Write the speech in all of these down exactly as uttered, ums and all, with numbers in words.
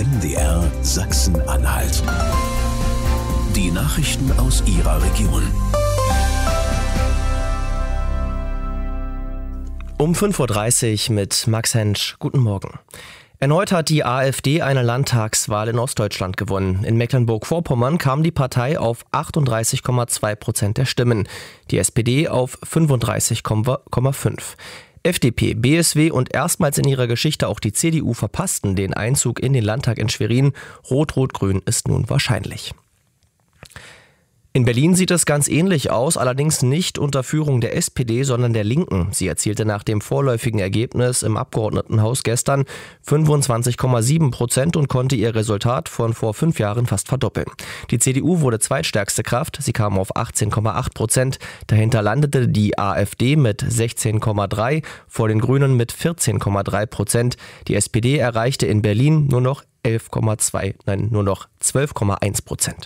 M D R Sachsen-Anhalt. Die Nachrichten aus Ihrer Region. Um fünf Uhr dreißig mit Max Hensch. Guten Morgen. Erneut hat die AfD eine Landtagswahl in Ostdeutschland gewonnen. In Mecklenburg-Vorpommern kam die Partei auf achtunddreißig Komma zwei Prozent der Stimmen, die S P D auf fünfunddreißig Komma fünf. F D P, B S W und erstmals in ihrer Geschichte auch die C D U verpassten den Einzug in den Landtag in Schwerin. Rot-Rot-Grün ist nun wahrscheinlich. In Berlin sieht es ganz ähnlich aus, allerdings nicht unter Führung der S P D, sondern der Linken. Sie erzielte nach dem vorläufigen Ergebnis im Abgeordnetenhaus gestern fünfundzwanzig Komma sieben Prozent und konnte ihr Resultat von vor fünf Jahren fast verdoppeln. Die C D U wurde zweitstärkste Kraft, sie kam auf achtzehn Komma acht Prozent. Dahinter landete die AfD mit sechzehn Komma drei, vor den Grünen mit vierzehn Komma drei Prozent. Die S P D erreichte in Berlin nur noch elf Komma zwei, nein, nur noch zwölf Komma eins Prozent.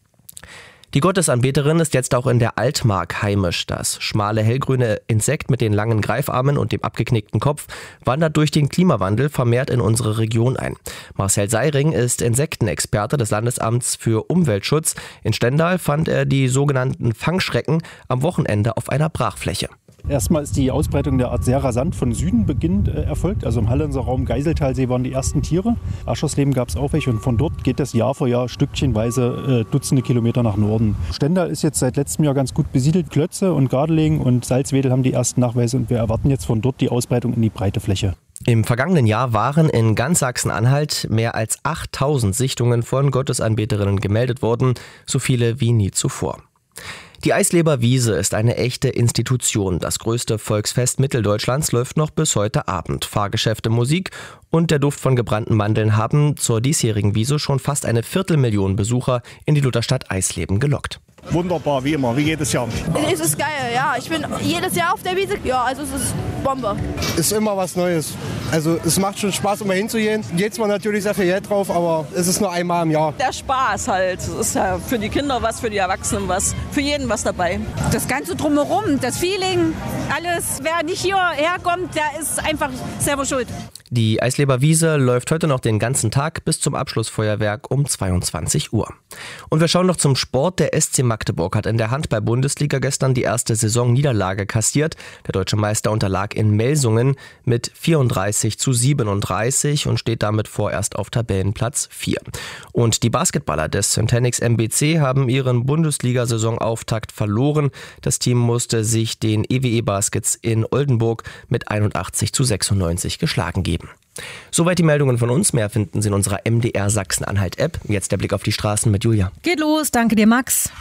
Die Gottesanbeterin ist jetzt auch in der Altmark heimisch. Das schmale hellgrüne Insekt mit den langen Greifarmen und dem abgeknickten Kopf wandert durch den Klimawandel vermehrt in unsere Region ein. Marcel Seiring ist Insektenexperte des Landesamts für Umweltschutz. In Stendal fand er die sogenannten Fangschrecken am Wochenende auf einer Brachfläche. Erstmal ist die Ausbreitung der Art sehr rasant von Süden beginnend äh, erfolgt. Also im Hallenser Raum Geiseltalsee waren die ersten Tiere. Aschersleben gab es auch welche und von dort geht das Jahr für Jahr stückchenweise äh, Dutzende Kilometer nach Norden. Stendal ist jetzt seit letztem Jahr ganz gut besiedelt. Klötze und Gardelegen und Salzwedel haben die ersten Nachweise und wir erwarten jetzt von dort die Ausbreitung in die breite Fläche. Im vergangenen Jahr waren in ganz Sachsen-Anhalt mehr als achttausend Sichtungen von Gottesanbeterinnen gemeldet worden, so viele wie nie zuvor. Die Eisleber Wiese ist eine echte Institution. Das größte Volksfest Mitteldeutschlands läuft noch bis heute Abend. Fahrgeschäfte, Musik und der Duft von gebrannten Mandeln haben zur diesjährigen Wiese schon fast eine Viertelmillion Besucher in die Lutherstadt Eisleben gelockt. Wunderbar, wie immer, wie jedes Jahr. Es ist geil, ja. Ich bin jedes Jahr auf der Wiese. Ja, also es ist Bombe. Ist immer was Neues. Also es macht schon Spaß, immer hinzugehen. Geht zwar natürlich sehr viel Geld drauf, aber es ist nur einmal im Jahr. Der Spaß halt. Es ist ja für die Kinder was, für die Erwachsenen was, für jeden was dabei. Das Ganze drumherum, das Feeling, alles. Wer nicht hierher kommt, der ist einfach selber schuld. Die Eisleber Wiese läuft heute noch den ganzen Tag bis zum Abschlussfeuerwerk um zweiundzwanzig Uhr. Und wir schauen noch zum Sport. Der S C Magdeburg hat in der Handball-Bundesliga gestern die erste Saisonniederlage kassiert. Der deutsche Meister unterlag in Melsungen mit vierunddreißig zu siebenunddreißig und steht damit vorerst auf Tabellenplatz vier. Und die Basketballer des Centenix M B C haben ihren Bundesliga-Saisonauftakt verloren. Das Team musste sich den E W E Baskets in Oldenburg mit einundachtzig zu sechsundneunzig geschlagen geben. Soweit die Meldungen von uns. Mehr finden Sie in unserer M D R Sachsen-Anhalt-App. Jetzt der Blick auf die Straßen mit Julia. Geht los, danke dir, Max.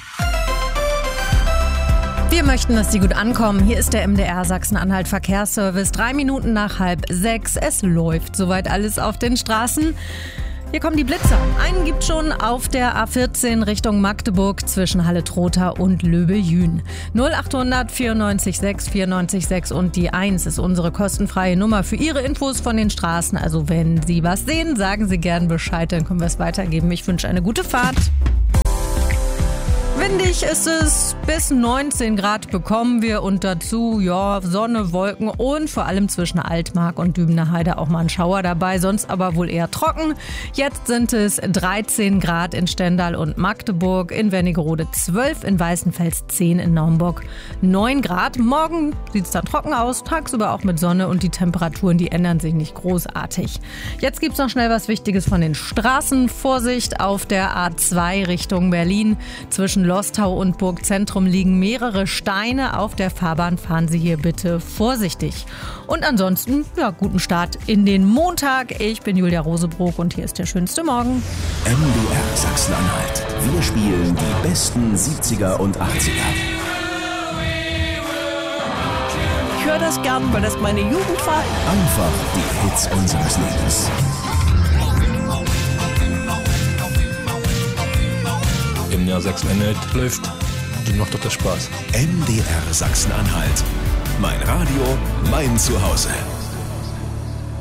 Wir möchten, dass Sie gut ankommen. Hier ist der M D R Sachsen-Anhalt Verkehrsservice. Drei Minuten nach halb sechs. Es läuft soweit alles auf den Straßen. Hier kommen die Blitzer. Einen gibt schon auf der A vierzehn Richtung Magdeburg zwischen Halle-Trotha und Löbel-Jühn. null achthundert vierundneunzig sechs vierundneunzig sechs und die eins ist unsere kostenfreie Nummer für Ihre Infos von den Straßen. Also wenn Sie was sehen, sagen Sie gern Bescheid, dann können wir es weitergeben. Ich wünsche eine gute Fahrt. Windig ist es, bis neunzehn Grad bekommen wir und dazu ja Sonne, Wolken und vor allem zwischen Altmark und Dübener Heide auch mal ein Schauer dabei, sonst aber wohl eher trocken. Jetzt sind es dreizehn Grad in Stendal und Magdeburg, in Wernigerode zwölf, in Weißenfels zehn, in Naumburg neun Grad. Morgen sieht es dann trocken aus, tagsüber auch mit Sonne und die Temperaturen, die ändern sich nicht großartig. Jetzt gibt es noch schnell was Wichtiges von den Straßen. Vorsicht auf der A zwei Richtung Berlin zwischen Lostau und Burgzentrum liegen mehrere Steine auf der Fahrbahn. Fahren Sie hier bitte vorsichtig. Und ansonsten, ja, guten Start in den Montag. Ich bin Julia Rosebrook und hier ist der schönste Morgen. M D R Sachsen-Anhalt. Wir spielen die besten siebziger und achtziger. Ich höre das gern, weil das meine Jugend war. Einfach die Hits unseres Lebens. M D R Sachsen-Anhalt läuft, dann macht doch das Spaß. M D R Sachsen-Anhalt. Mein Radio, mein Zuhause.